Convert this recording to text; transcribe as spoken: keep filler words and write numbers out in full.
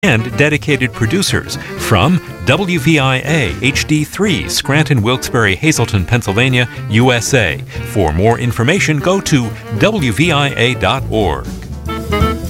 and dedicated producers from W V I A H D three, Scranton, Wilkes-Barre, Hazleton, Pennsylvania, U S A. For more information, go to W V I A dot org.